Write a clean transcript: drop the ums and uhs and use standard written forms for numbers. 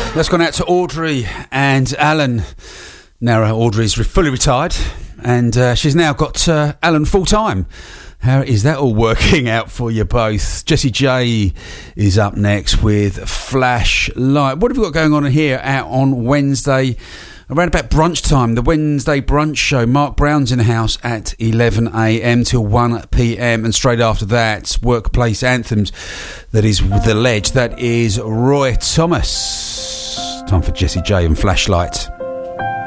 That's gone out to Audrey and Alan. Now Audrey's fully retired and she's now got Alan full time. How is that all working out for you both? Jessie J is up next with Flashlight. What have we got going on here out on Wednesday? Around about brunch time, the Wednesday brunch show. Mark Brown's in the house at 11 a.m. till 1 p.m. And straight after that, Workplace Anthems. That is The Ledge. That is Roy Thomas. Time for Jessie J and Flashlight.